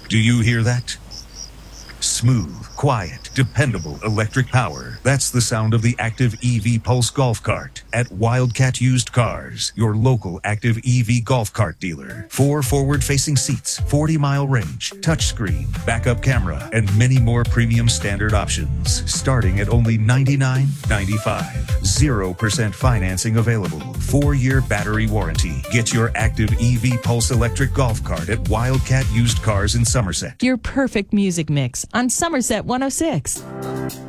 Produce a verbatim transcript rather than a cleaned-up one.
Do you hear that? Smooth, quiet, dependable electric power. That's the sound of the Active E V Pulse Golf Cart at Wildcat Used Cars, your local Active E V golf cart dealer. Four forward-facing seats, forty mile range, touchscreen, backup camera, and many more premium standard options, starting at only ninety-nine ninety-five. Zero percent financing available. Four-year battery warranty. Get your Active E V Pulse electric golf cart at Wildcat Used Cars in Somerset. Your perfect music mix on Somerset one oh six.